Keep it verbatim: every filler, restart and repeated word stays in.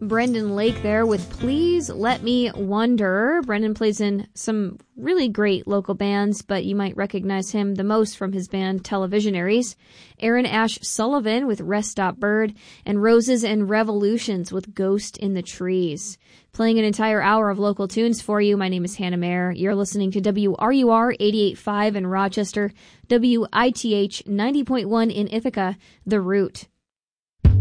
Brendan Lake there with Please Let Me Wonder. Brendan plays in some really great local bands, but you might recognize him the most from his band Televisionaries. Aaron Ash Sullivan with Rest Stop Bird, and Roses and Revolutions with Ghost in the Trees. Playing an entire hour of local tunes for you, my name is Hannah Mayer. You're listening to W R U R eighty-eight point five in Rochester, W I T H ninety point one in Ithaca, The Root.